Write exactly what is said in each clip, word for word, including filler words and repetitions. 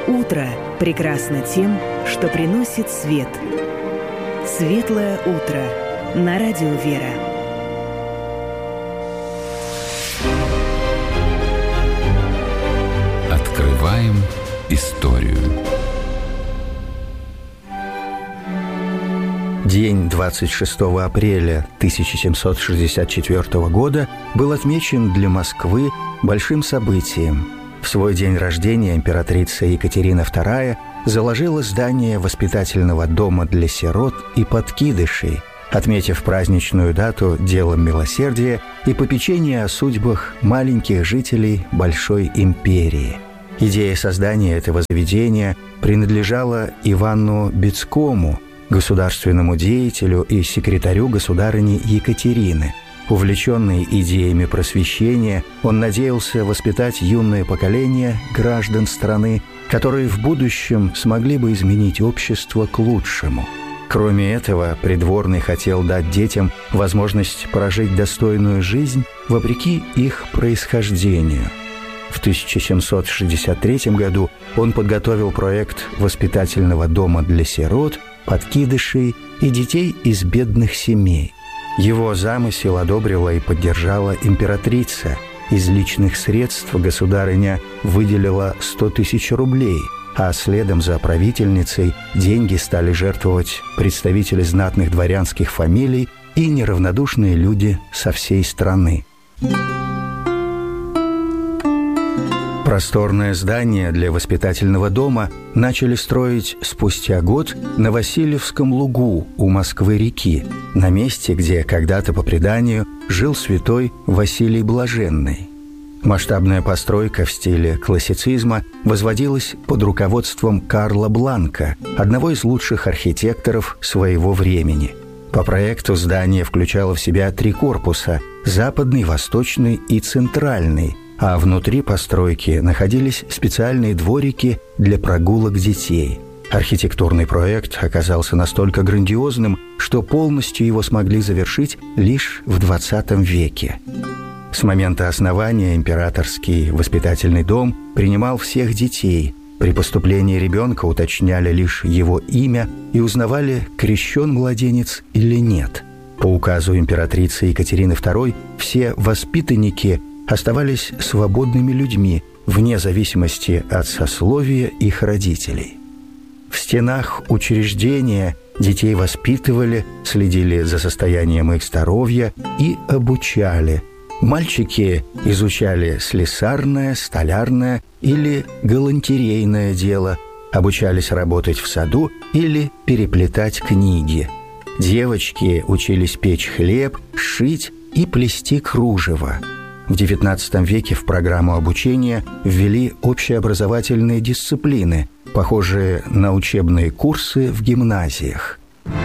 Утро прекрасно тем, что приносит свет. Светлое утро на радио «Вера». Открываем историю. День двадцать шестого апреля тысяча семьсот шестьдесят четвёртого года был отмечен для Москвы большим событием. В свой день рождения императрица Екатерина вторая заложила здание воспитательного дома для сирот и подкидышей, отметив праздничную дату делом милосердия и попечения о судьбах маленьких жителей Большой империи. Идея создания этого заведения принадлежала Ивану Бецкому, государственному деятелю и секретарю государыни Екатерины. Увлеченный идеями просвещения, он надеялся воспитать юное поколение граждан страны, которые в будущем смогли бы изменить общество к лучшему. Кроме этого, придворный хотел дать детям возможность прожить достойную жизнь вопреки их происхождению. В тысяча семьсот шестьдесят третьем году он подготовил проект воспитательного дома для сирот, подкидышей и детей из бедных семей. Его замысел одобрила и поддержала императрица. Из личных средств государыня выделила сто тысяч рублей, а следом за правительницей деньги стали жертвовать представители знатных дворянских фамилий и неравнодушные люди со всей страны. Просторное здание для воспитательного дома начали строить спустя год на Васильевском лугу у Москвы-реки, на месте, где когда-то, по преданию, жил святой Василий Блаженный. Масштабная постройка в стиле классицизма возводилась под руководством Карла Бланка, одного из лучших архитекторов своего времени. По проекту здание включало в себя три корпуса – западный, восточный и центральный, а внутри постройки находились специальные дворики для прогулок детей. Архитектурный проект оказался настолько грандиозным, что полностью его смогли завершить лишь в двадцатом веке. С момента основания императорский воспитательный дом принимал всех детей. При поступлении ребенка уточняли лишь его имя и узнавали, крещен младенец или нет. По указу императрицы Екатерины второй все воспитанники оставались свободными людьми, вне зависимости от сословия их родителей. В стенах учреждения детей воспитывали, следили за состоянием их здоровья и обучали. Мальчики изучали слесарное, столярное или галантерейное дело, обучались работать в саду или переплетать книги. Девочки учились печь хлеб, шить и плести кружево. В девятнадцатом веке в программу обучения ввели общеобразовательные дисциплины, похожие на учебные курсы в гимназиях.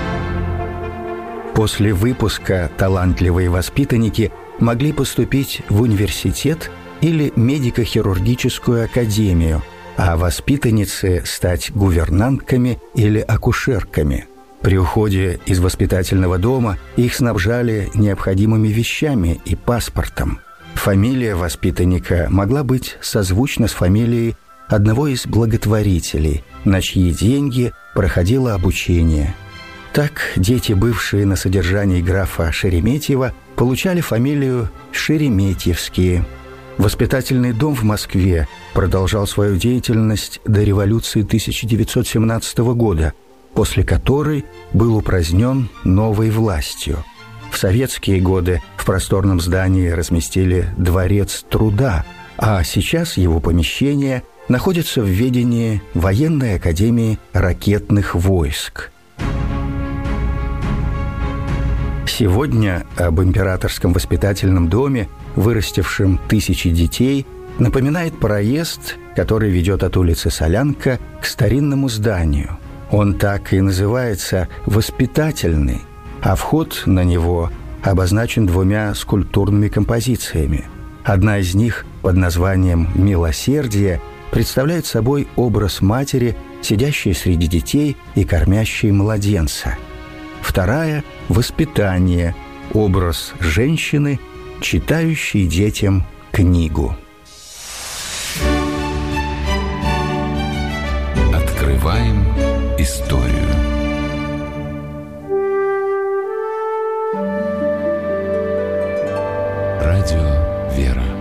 После выпуска талантливые воспитанники могли поступить в университет или медико-хирургическую академию, а воспитанницы стать гувернантками или акушерками. При уходе из воспитательного дома их снабжали необходимыми вещами и паспортом. Фамилия воспитанника могла быть созвучна с фамилией одного из благотворителей, на чьи деньги проходило обучение. Так дети, бывшие на содержании графа Шереметьева, получали фамилию Шереметьевские. Воспитательный дом в Москве продолжал свою деятельность до революции тысяча девятьсот семнадцатого года, после которой был упразднен новой властью. В советские годы в просторном здании разместили Дворец труда, а сейчас его помещение находится в ведении Военной академии ракетных войск. Сегодня об императорском воспитательном доме, вырастившем тысячи детей, напоминает проезд, который ведет от улицы Солянка к старинному зданию. Он так и называется «Воспитательный», а вход на него обозначен двумя скульптурными композициями. Одна из них под названием «Милосердие» представляет собой образ матери, сидящей среди детей и кормящей младенца. Вторая – «Воспитание», образ женщины, читающей детям книгу. Открываем историю. Радио «Вера».